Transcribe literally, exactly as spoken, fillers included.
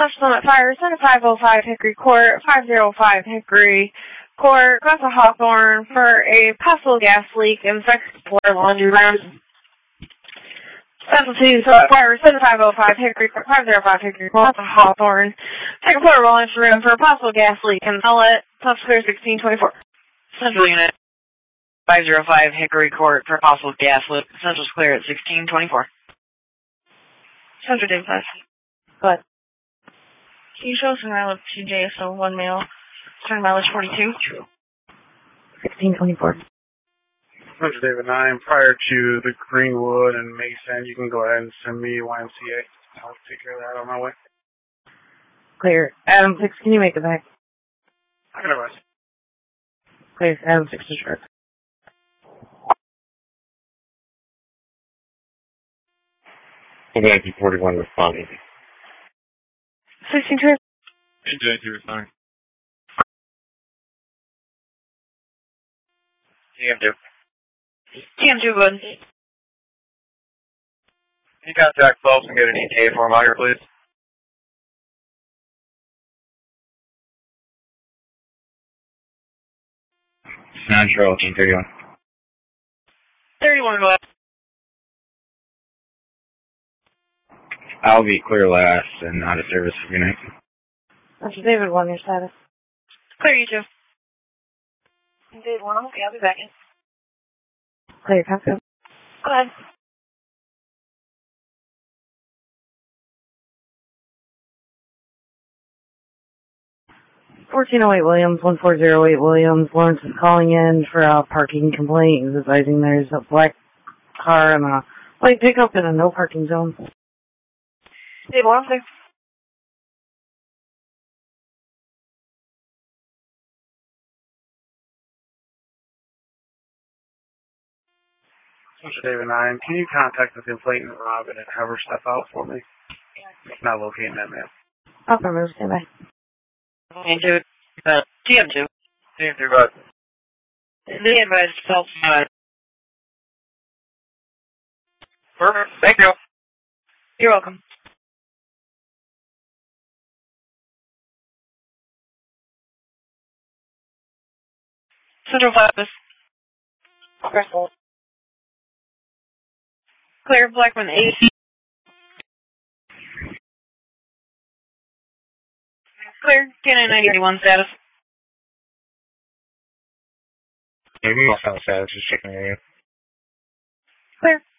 Summit Fire, Center five oh five Hickory Court, five oh five Hickory Court, Gus Hawthorne for a possible gas leak in second floor laundry room. Central two, Summit Fire, Center five oh five Hickory Court, five oh five Hickory Court, Gus Hawthorne, second floor laundry room for a possible gas leak in outlet, Central Clear sixteen twenty-four. Central Unit, five oh five Hickory Court for possible gas leak. Central's clear at sixteen twenty-four. Central Dave five. Go ahead. Can you show us an island to J S O one mail? Turn mileage forty-two. sixteen twenty-four. Central David nine, prior to the Greenwood and Mason, you can go ahead and send me Y M C A. I'll take care of that on my way. Clear. Adam six, can you make it back? I can advise. Clear. Adam six to short. nineteen forty-one responding. sixteen two. J two responding. T M two. T M two, good. Can you contact Phelps and get an E T A form out here, please? Central, team thirty-one. thirty-one, go ahead. I'll be clear last and out of service for Unite. Central David one, your status. Clear, you two. David one, okay, I'll be back in. Clear, copy. Go ahead. fourteen oh eight Williams, one four oh eight Williams. Lawrence is calling in for a parking complaint. He's advising there's a black car and a white pickup in a no parking zone. David one, there. Central David nine, can you contact the complainant Robin and have her step out for me? Not locating that man. Oh, remember, stand by. T M two. Uh, T M two. T M two, go ahead. They advised Phelps. Uh, Perfect. Thank you. You're welcome. Central five. Crystal. Clear, Blackman eight. Clear, Cannon ninety-one status. Yeah, we also have status, just checking the area. Clear.